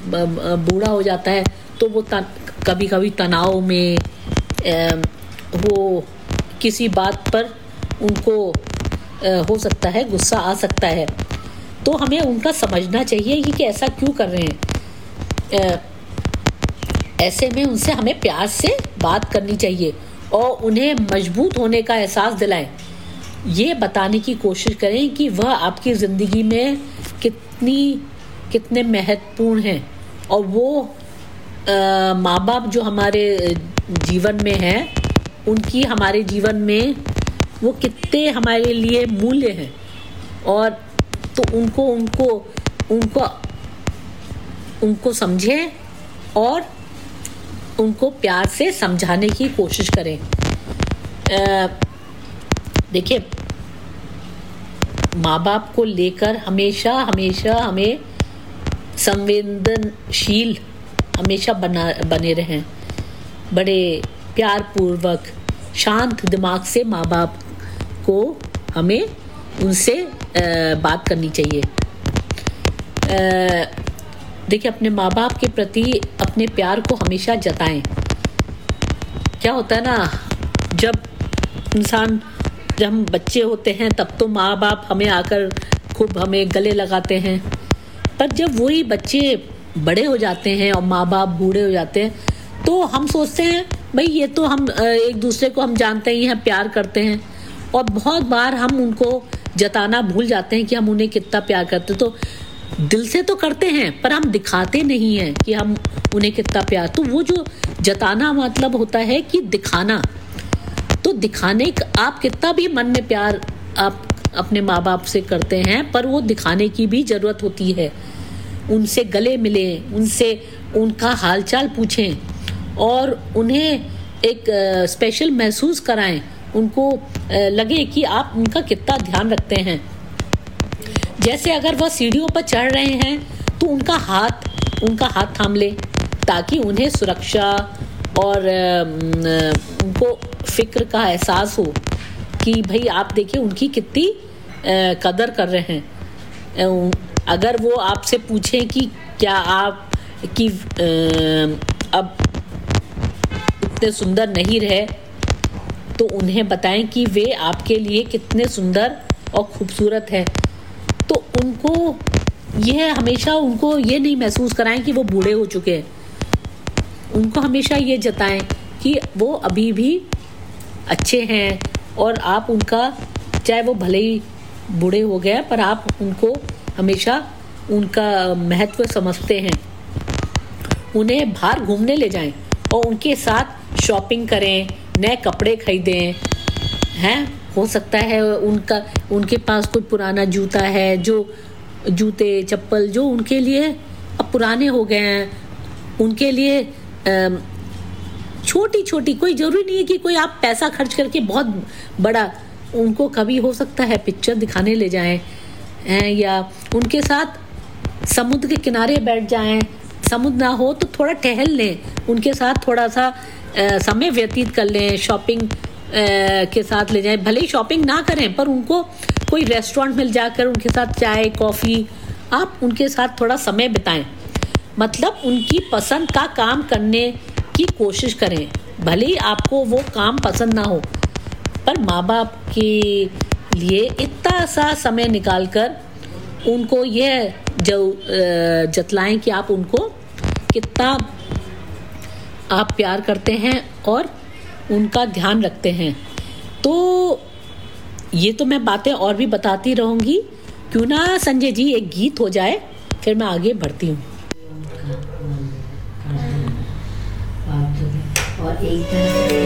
बूढ़ा हो जाता है तो वो कभी कभी तनाव में वो किसी बात पर उनको हो सकता है गुस्सा आ सकता है, तो हमें उनका समझना चाहिए कि ऐसा क्यों कर रहे हैं। ऐसे में उनसे हमें प्यार से बात करनी चाहिए और उन्हें मजबूत होने का एहसास दिलाएं। ये बताने की कोशिश करें कि वह आपकी ज़िंदगी में कितने महत्वपूर्ण हैं और वो माँ बाप जो हमारे जीवन में हैं उनकी हमारे जीवन में वो कितने हमारे लिए मूल्य हैं, और तो उनको समझें और उनको प्यार से समझाने की कोशिश करें। देखिए, माँ बाप को लेकर हमेशा हमें संवेदनशील हमेशा बने रहें। बड़े प्यार पूर्वक शांत दिमाग से माँ बाप को हमें उनसे बात करनी चाहिए। देखिए, अपने माँ बाप के प्रति अपने प्यार को हमेशा जताएं। क्या होता है ना, जब हम बच्चे होते हैं तब तो माँ बाप हमें आकर खूब हमें गले लगाते हैं, पर जब वही बच्चे बड़े हो जाते हैं और माँ बाप बूढ़े हो जाते हैं तो हम सोचते हैं भाई ये तो हम एक दूसरे को हम जानते ही हैं, प्यार करते हैं, और बहुत बार हम उनको जताना भूल जाते हैं कि हम उन्हें कितना प्यार करते। तो दिल से तो करते हैं पर हम दिखाते नहीं हैं कि हम उन्हें कितना प्यार। तो वो जो जताना मतलब होता है कि दिखाना। तो दिखाने का आप कितना भी मन में प्यार आप अपने माँ बाप से करते हैं, पर वो दिखाने की भी ज़रूरत होती है। उनसे गले मिलें, उनसे उनका हालचाल पूछें और उन्हें एक स्पेशल महसूस कराएं। उनको लगे कि आप उनका कितना ध्यान रखते हैं। जैसे अगर वह सीढ़ियों पर चढ़ रहे हैं तो उनका हाथ थाम लें ताकि उन्हें सुरक्षा और उनको फिक्र का एहसास हो कि भाई आप देखिए उनकी कितनी कदर कर रहे हैं। अगर वो आपसे पूछें कि क्या आप कि अब इतने सुंदर नहीं रहे, तो उन्हें बताएं कि वे आपके लिए कितने सुंदर और खूबसूरत हैं। तो उनको ये नहीं महसूस कराएं कि वो बूढ़े हो चुके हैं। उनको हमेशा ये जताएं कि वो अभी भी अच्छे हैं और आप उनका, चाहे वो भले ही बूढ़े हो गए पर आप उनको हमेशा उनका महत्व समझते हैं। उन्हें बाहर घूमने ले जाएं और उनके साथ शॉपिंग करें, नए कपड़े खरीदें। हो सकता है उनके पास कोई पुराना जूता है, जो जूते चप्पल जो उनके लिए अब पुराने हो गए हैं, उनके लिए छोटी छोटी, कोई ज़रूरी नहीं है कि कोई आप पैसा खर्च करके बहुत बड़ा, उनको कभी हो सकता है पिक्चर दिखाने ले जाएं या उनके साथ समुद्र के किनारे बैठ जाएं। समुद्र ना हो तो थोड़ा टहल लें, उनके साथ थोड़ा सा समय व्यतीत कर लें। शॉपिंग के साथ ले जाएं, भले ही शॉपिंग ना करें पर उनको कोई रेस्टोरेंट मिल जाकर उनके साथ चाय कॉफ़ी, आप उनके साथ थोड़ा समय बिताएं। मतलब उनकी पसंद का काम करने की कोशिश करें, भले ही आपको वो काम पसंद ना हो, पर माँ बाप के लिए इतना सा समय निकालकर उनको यह जतलाएं कि आप उनको कितना आप प्यार करते हैं और उनका ध्यान रखते हैं। तो ये तो मैं बातें और भी बताती रहूँगी, क्यों ना संजय जी एक गीत हो जाए, फिर मैं आगे बढ़ती हूँ। और एक